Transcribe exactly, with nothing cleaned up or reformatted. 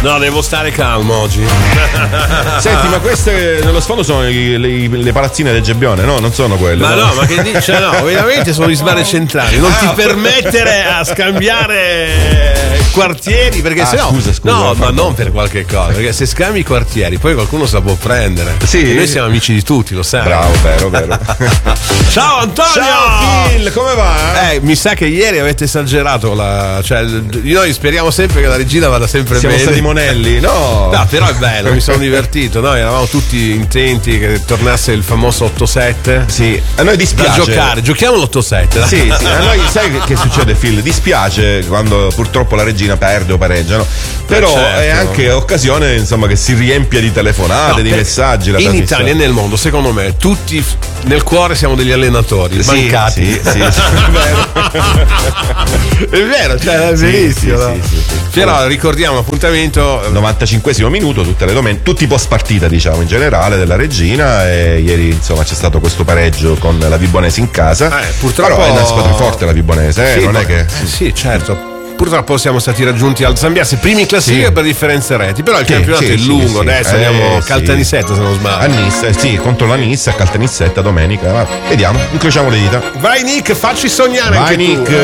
No, devo stare calmo oggi. Senti, ma queste nello sfondo sono le, le, le palazzine del Gebbione, no? Non sono quelle. Ma no, no ma che dice? No, ovviamente sono gli sbarre centrali. Non ti permettere a scambiare quartieri, perché ah, se no. Scusa, scusa. No, ma non per qualche cosa. Perché se scambi i quartieri, poi qualcuno se la può prendere. Sì. E noi siamo amici di tutti, lo sai. Bravo, vero, vero. Ciao Antonio! Ciao Phil, come va? Eh, mi sa che ieri avete esagerato la. Cioè, noi speriamo sempre che la regina vada sempre Siamo bene. stati monelli, no? No, però è bello, mi sono divertito. Noi eravamo tutti intenti che tornasse il famoso otto sette. Sì, a noi dispiace. Da giocare, giochiamo l'otto sette. Sì, sì, a noi sai che, che succede, Phil? Dispiace quando purtroppo la regina perde o pareggia, no? Però certo. è anche occasione, insomma, che si riempia di telefonate, No, di per- messaggi. La in trasmissione. Italia e nel mondo, secondo me, tutti f- nel cuore siamo degli allenatori Sì, mancati. sì, sì, sì, è vero. È vero, cioè è Sì, verissimo. sì, no? sì, sì, sì. Però ricordiamo appuntamento novantacinquesimo minuto, tutte le domeniche, tutti i post partita, diciamo, in generale della regina. E ieri, insomma, c'è stato questo pareggio con la Vibonese in casa. Eh, purtroppo Però è una squadra forte la Vibonese, eh? Sì, non ma- è che. eh, sì, certo. Purtroppo siamo stati raggiunti al Zambiase primi in classifica Sì. per differenze reti. Però il Sì, campionato sì, è sì, lungo. sì. Adesso Eh, andiamo a sì. Caltanissetta, se non sbaglio. A Nissa, sì, contro la Nissa, a Caltanissetta domenica. Ma vediamo, incrociamo le dita. Vai Nick, facci sognare Vai anche tu. Nick.